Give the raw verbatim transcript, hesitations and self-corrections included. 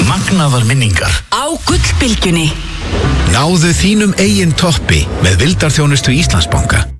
Magnaðar minningar Á Gullbylgjunni. Náðu þínum eigin toppi með vildarþjónustu Íslandsbanka.